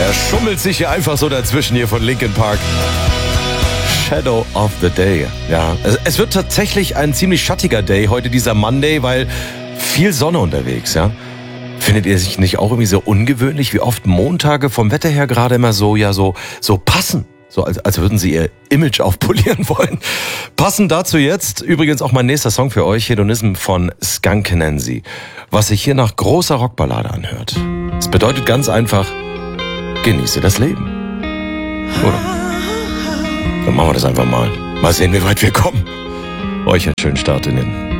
Er schummelt sich hier einfach so dazwischen hier von Linkin Park. Shadow of the Day. Ja, es wird tatsächlich ein ziemlich schattiger Day heute, dieser Monday, weil viel Sonne unterwegs, ja. Findet ihr sich nicht auch irgendwie so ungewöhnlich, wie oft Montage vom Wetter her gerade immer so passen? So als würden sie ihr Image aufpolieren wollen. Passend dazu jetzt übrigens auch mein nächster Song für euch, Hedonism von Skunk Anansie, was sich hier nach großer Rockballade anhört. Es bedeutet ganz einfach, genieße das Leben. Oder? Dann machen wir das einfach mal. Mal sehen, wie weit wir kommen. Euch einen schönen Start in den